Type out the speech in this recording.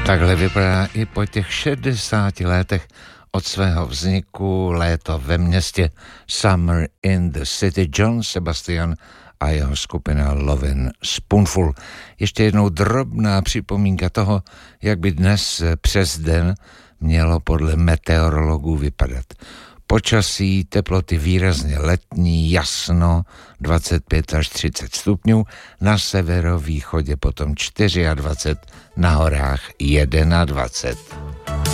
Takhle vypadá i po těch 60 letech od svého vzniku Léto ve městě, Summer in the City, John Sebastian a jeho skupina Lovin' Spoonful. Ještě jednou drobná připomínka toho, jak by dnes přes den mělo podle meteorologů vypadat. Počasí, teploty výrazně letní, jasno, 25 až 30 stupňů, na severovýchodě potom 24, na horách 21.